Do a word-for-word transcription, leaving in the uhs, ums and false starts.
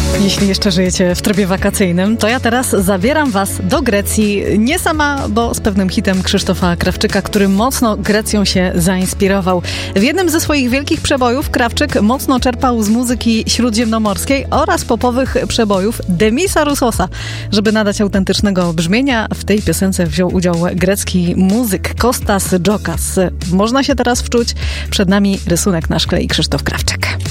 Jeśli jeszcze żyjecie w trybie wakacyjnym, to ja teraz zabieram was do Grecji. Nie sama, bo z pewnym hitem Krzysztofa Krawczyka, który mocno Grecją się zainspirował. W jednym ze swoich wielkich przebojów Krawczyk mocno czerpał z muzyki śródziemnomorskiej oraz popowych przebojów Demisa Roussosa. Żeby nadać autentycznego brzmienia, w tej piosence wziął udział grecki muzyk Kostas Dzokas. Można się teraz wczuć. Przed nami rysunek na szkle i Krzysztof Krawczyk.